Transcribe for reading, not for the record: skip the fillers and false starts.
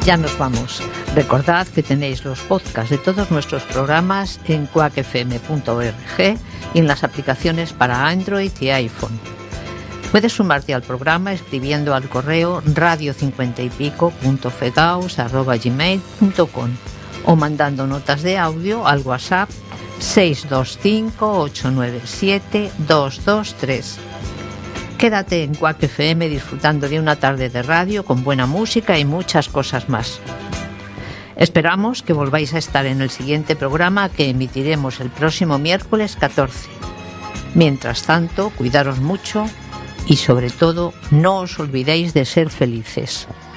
Ya nos vamos. Recordad que tenéis los podcasts de todos nuestros programas en quackfm.org y en las aplicaciones para Android y iPhone. Puedes sumarte al programa escribiendo al correo radio50ypico.fegaus@gmail.com o mandando notas de audio al WhatsApp 625-897-223. Quédate en Quack FM disfrutando de una tarde de radio con buena música y muchas cosas más. Esperamos que volváis a estar en el siguiente programa que emitiremos el próximo miércoles 14. Mientras tanto, cuidaros mucho y sobre todo no os olvidéis de ser felices.